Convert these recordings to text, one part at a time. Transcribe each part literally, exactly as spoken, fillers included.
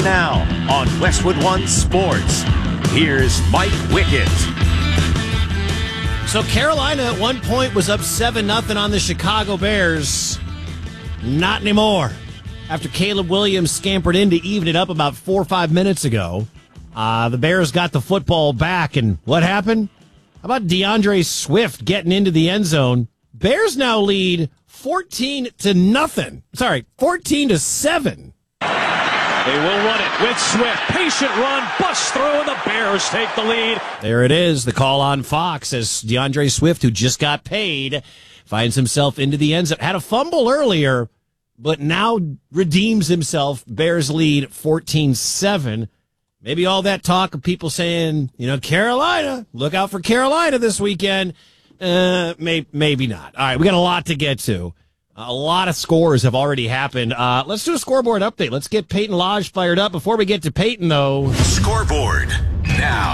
Now on Westwood One Sports, here's Mike Wickett. So Carolina at one point was up seven nothing on the Chicago Bears. Not anymore. After Caleb Williams scampered in to even it up about four or five minutes ago, uh, the Bears got the football back, and what happened? How about DeAndre Swift getting into the end zone? Bears now lead fourteen to nothing. Sorry, fourteen to seven. They will run it with Swift. Patient run, bust through, and the Bears take the lead. There it is, the call on Fox as DeAndre Swift, who just got paid, finds himself into the end zone. Had a fumble earlier, but now redeems himself. Bears lead fourteen seven. Maybe all that talk of people saying, you know, Carolina, look out for Carolina this weekend. Uh, may, maybe not. All right, we got a lot to get to. A lot of scores have already happened. Uh, let's do a scoreboard update. Let's get Peyton Lodge fired up. Before we get to Peyton, though. Scoreboard now.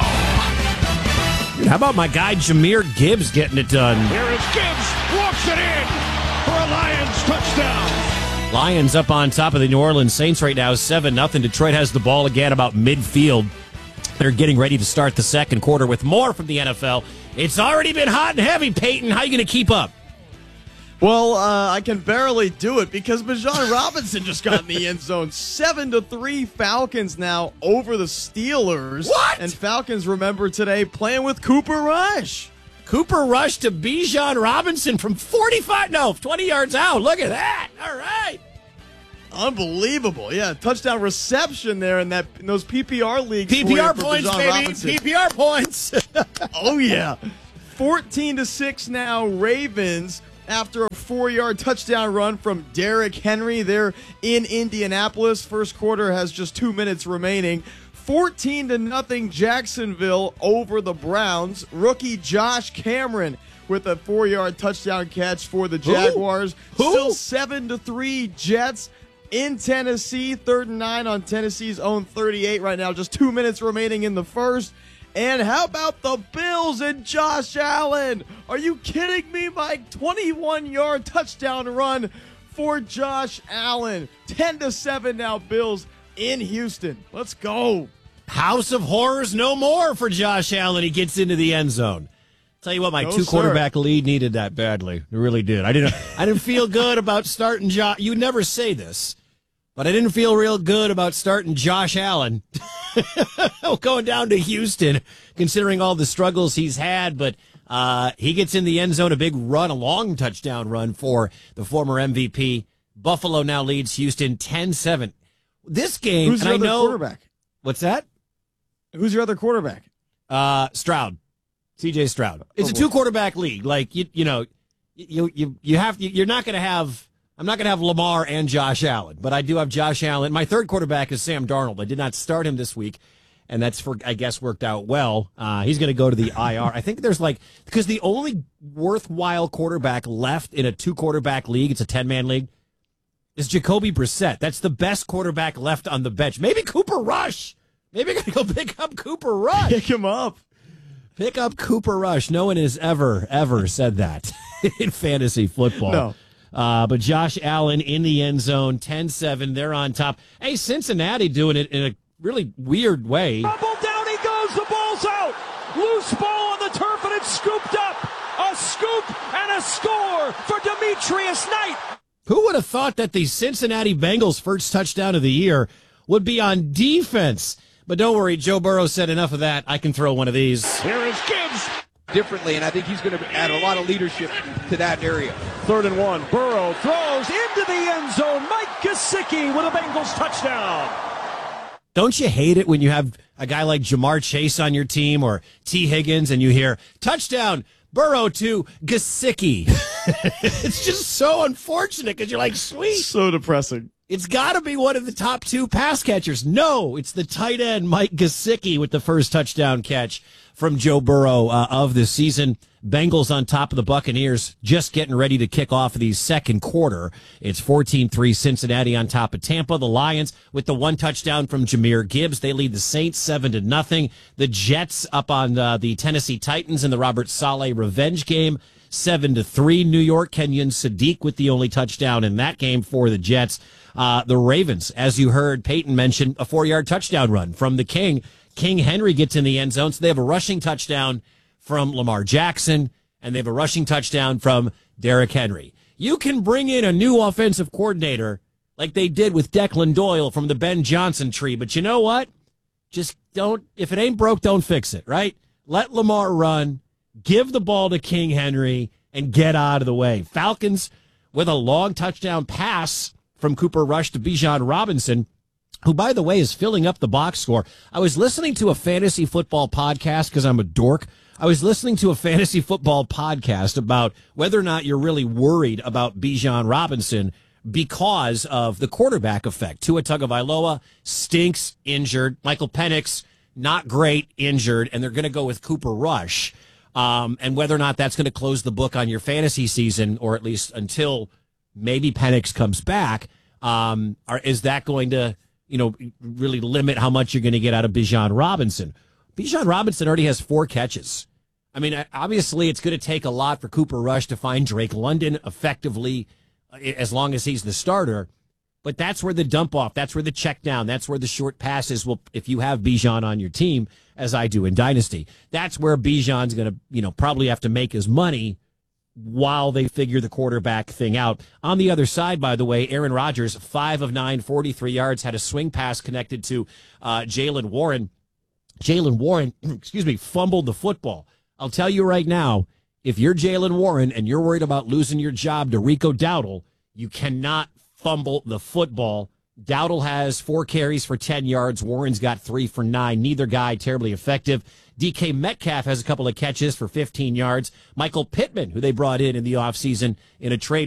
Dude, how about my guy Jahmyr Gibbs getting it done? Here is Gibbs, walks it in for a Lions touchdown. Lions up on top of the New Orleans Saints right now, seven nothing. Detroit has the ball again about midfield. They're getting ready to start the second quarter with more from the N F L. It's already been hot and heavy, Peyton. How are you going to keep up? Well, uh, I can barely do it because Bijan Robinson just got in the end zone. Seven to three Falcons now over the Steelers. What? And Falcons, remember today, playing with Cooper Rush. Cooper Rush to Bijan Robinson from forty-five, no, twenty yards out. Look at that. All right. Unbelievable. Yeah, touchdown reception there in that in those P P R leagues. P P R for points, Bijan baby. Robinson. P P R points. Oh, yeah. fourteen to six now, Ravens. After a four-yard touchdown run from Derrick Henry there in Indianapolis. First quarter has just two minutes remaining. fourteen to nothing Jacksonville over the Browns. Rookie Josh Cameron with a four-yard touchdown catch for the Jaguars. Who? Who? Still seven to three Jets in Tennessee. Third and nine on Tennessee's own thirty-eight right now. Just two minutes remaining in the first. And how about the Bills and Josh Allen? Are you kidding me, Mike? twenty-one-yard touchdown run for Josh Allen. ten to seven now, Bills in Houston. Let's go. House of Horrors no more for Josh Allen. He gets into the end zone. Tell you what, my No, two quarterback sir. lead needed that badly. It really did. I didn't. I didn't feel good about starting Josh. You never say this, but I didn't feel real good about starting Josh Allen. Going down to Houston, considering all the struggles he's had, but uh, he gets in the end zone, a big run, a long touchdown run for the former M V P. Buffalo now leads Houston ten seven. This game, Who's and your I other know, quarterback? What's that? Who's your other quarterback? Uh, Stroud, C J Stroud. It's Oh, a boy. two quarterback league. Like you, you know, you you you have you're not going to have. I'm not going to have Lamar and Josh Allen, but I do have Josh Allen. My third quarterback is Sam Darnold. I did not start him this week, and that's for I guess worked out well. Uh, he's going to go to the I R. I think there's like because the only worthwhile quarterback left in a two quarterback league, it's a ten man league, is Jacoby Brissett. That's the best quarterback left on the bench. Maybe Cooper Rush. Maybe I got to go pick up Cooper Rush. Pick him up. Pick up Cooper Rush. No one has ever, ever said that in fantasy football. No. Uh, but Josh Allen in the end zone, ten seven. They're on top. Hey, Cincinnati doing it in a really weird way. Bubble down he goes. The ball's out. Loose ball on the turf, and it's scooped up. A scoop and a score for Demetrius Knight. Who would have thought that the Cincinnati Bengals' first touchdown of the year would be on defense? But don't worry, Joe Burrow said enough of that. I can throw one of these. Here is Gibbs. Differently, and I think he's going to add a lot of leadership to that area. Third and one. Burrow throws into the end zone. Mike Gesicki with a Bengals touchdown. Don't you hate it when you have a guy like Jamar Chase on your team or T. Higgins and you hear, touchdown, Burrow to Gesicki? It's just so unfortunate because you're like, sweet. So depressing. It's got to be one of the top two pass catchers. No, it's the tight end, Mike Gesicki, with the first touchdown catch from Joe Burrow uh, of the season. Bengals on top of the Buccaneers, just getting ready to kick off the second quarter. It's fourteen three Cincinnati on top of Tampa. The Lions with the one touchdown from Jahmyr Gibbs. They lead the Saints seven to nothing. The Jets up on uh, the Tennessee Titans in the Robert Saleh revenge game. seven to three. New York, Kenyon Sadiq with the only touchdown in that game for the Jets. Uh, the Ravens, as you heard Peyton mention, a four-yard touchdown run from the King. King Henry gets in the end zone, so they have a rushing touchdown from Lamar Jackson, and they have a rushing touchdown from Derrick Henry. You can bring in a new offensive coordinator like they did with Declan Doyle from the Ben Johnson tree, but you know what? Just don't, if it ain't broke, don't fix it, right? Let Lamar run, give the ball to King Henry, and get out of the way. Falcons with a long touchdown pass from Cooper Rush to Bijan Robinson, who, by the way, is filling up the box score. I was listening to a fantasy football podcast because I'm a dork. I was listening to a fantasy football podcast about whether or not you're really worried about Bijan Robinson because of the quarterback effect. Tua Tagovailoa stinks, injured. Michael Penix, not great, injured. And they're going to go with Cooper Rush. Um, and whether or not that's going to close the book on your fantasy season, or at least until maybe Penix comes back, um, or is that going to, you know, really limit how much you're going to get out of Bijan Robinson? Bijan Robinson already has four catches. I mean, obviously it's going to take a lot for Cooper Rush to find Drake London effectively as long as he's the starter. But that's where the dump off, that's where the check down, that's where the short passes will, if you have Bijan on your team, as I do in Dynasty, that's where Bijan's going to, you know, probably have to make his money while they figure the quarterback thing out. On the other side, by the way, Aaron Rodgers, five of nine, forty-three yards, had a swing pass connected to uh, Jaylen Warren. Jaylen Warren, excuse me, fumbled the football. I'll tell you right now, if you're Jaylen Warren and you're worried about losing your job to Rico Dowdle, you cannot fumble the football. Dowdle has four carries for ten yards. Warren's got three for nine. Neither guy terribly effective. D K Metcalf has a couple of catches for fifteen yards. Michael Pittman, who they brought in in the offseason in a trade